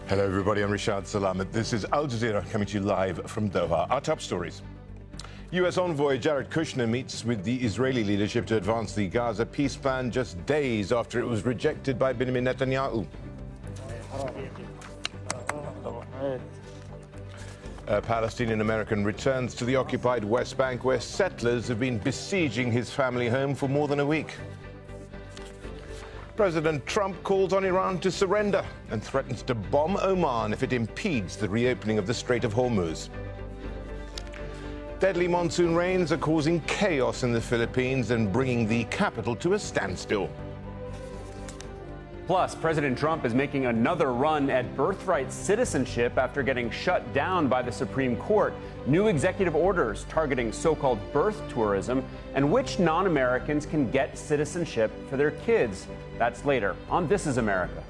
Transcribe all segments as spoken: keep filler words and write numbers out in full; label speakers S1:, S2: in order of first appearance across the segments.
S1: Hello, everybody. I'm Rishad Salamat. This is Al Jazeera coming to you live from Doha. Our top stories. U S envoy Jared Kushner meets with the Israeli leadership to advance the Gaza peace plan just days after it was rejected by Benjamin Netanyahu. A Palestinian American returns to the occupied West Bank, where settlers have been besieging his family home for more than a week. President Trump calls on Iran to surrender and threatens to bomb Oman if it impedes the reopening of the Strait of Hormuz. Deadly monsoon rains are causing chaos in the Philippines and bringing the capital to a standstill.
S2: Plus, President Trump is making another run at birthright citizenship after getting shut down by the Supreme Court. New executive orders targeting so-called birth tourism and which non-Americans can get citizenship for their kids. That's later on This Is America.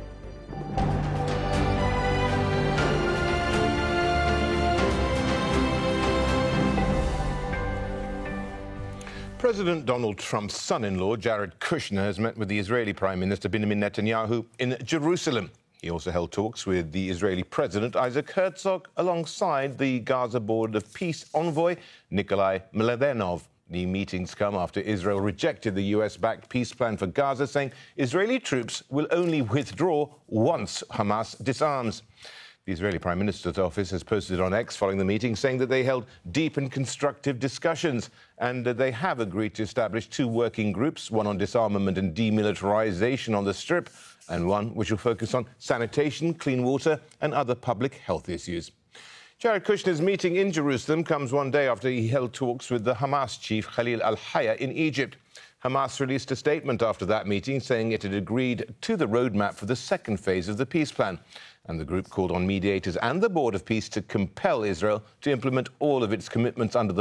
S1: President Donald Trump's son-in-law, Jared Kushner, has met with the Israeli Prime Minister Benjamin Netanyahu in Jerusalem. He also held talks with the Israeli President Isaac Herzog alongside the Gaza Board of Peace envoy Nikolai Mladenov. The meetings come after Israel rejected the U S-backed peace plan for Gaza, saying Israeli troops will only withdraw once Hamas disarms. The Israeli Prime Minister's office has posted on X following the meeting, saying that they held deep and constructive discussions and that they have agreed to establish two working groups, one on disarmament and demilitarization on the Strip, and one which will focus on sanitation, clean water and other public health issues. Jared Kushner's meeting in Jerusalem comes one day after he held talks with the Hamas chief Khalil al-Hayya in Egypt. Hamas released a statement after that meeting saying it had agreed to the roadmap for the second phase of the peace plan. And the group called on mediators and the Board of Peace to compel Israel to implement all of its commitments under the